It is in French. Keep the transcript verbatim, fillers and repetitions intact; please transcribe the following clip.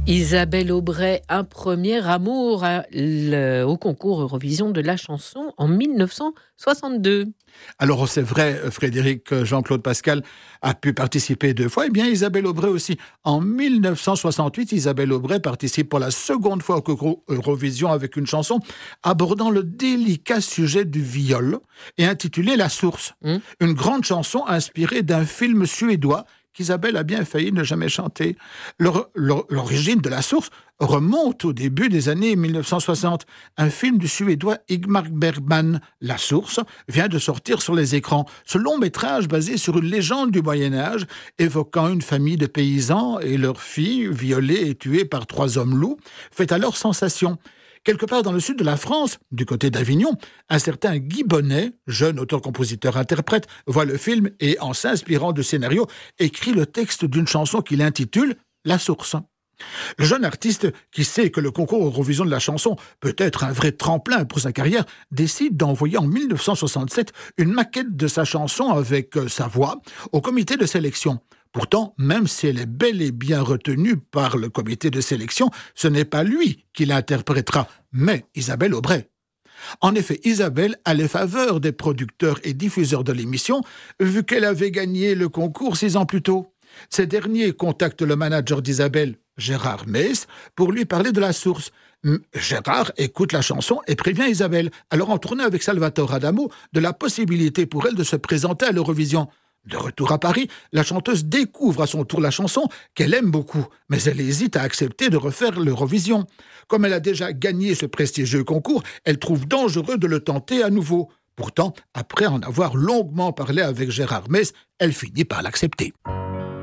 Isabelle Aubray, un premier amour à le- au concours Eurovision de la chanson en mille neuf cent soixante-deux. Alors c'est vrai, Frédéric, Jean-Claude Pascal a pu participer deux fois. Eh bien, Isabelle Aubray aussi. En mille neuf cent soixante-huit, Isabelle Aubray participe pour la seconde fois au concours Eurovision avec une chanson abordant le délicat sujet du viol et intitulée La Source. Mmh. Une grande chanson inspirée d'un film suédois qu'Isabelle a bien failli ne jamais chanter. L'or- l'or- L'origine de La Source remonte au début des années mille neuf cent soixante. Un film du Suédois Ingmar Bergman, La Source, vient de sortir sur les écrans. Ce long métrage, basé sur une légende du Moyen-Âge, évoquant une famille de paysans et leur fille violée et tuée par trois hommes loups, fait alors sensation. Quelque part dans le sud de la France, du côté d'Avignon, un certain Guy Bonnet, jeune auteur-compositeur-interprète, voit le film et, en s'inspirant du scénario, écrit le texte d'une chanson qu'il intitule « La Source ». Le jeune artiste, qui sait que le concours Eurovision de la chanson peut être un vrai tremplin pour sa carrière, décide d'envoyer en mille neuf cent soixante-sept une maquette de sa chanson avec euh, sa voix au comité de sélection. Pourtant, même si elle est bel et bien retenue par le comité de sélection, ce n'est pas lui qui l'interprétera, mais Isabelle Aubray. En effet, Isabelle a les faveurs des producteurs et diffuseurs de l'émission, vu qu'elle avait gagné le concours six ans plus tôt. Ces derniers contactent le manager d'Isabelle, Gérard Meiss, pour lui parler de La Source. Gérard écoute la chanson et prévient Isabelle, alors en tournée avec Salvatore Adamo, de la possibilité pour elle de se présenter à l'Eurovision. De retour à Paris, la chanteuse découvre à son tour la chanson qu'elle aime beaucoup, mais elle hésite à accepter de refaire l'Eurovision. Comme elle a déjà gagné ce prestigieux concours, elle trouve dangereux de le tenter à nouveau. Pourtant, après en avoir longuement parlé avec Gérard Meiss, elle finit par l'accepter.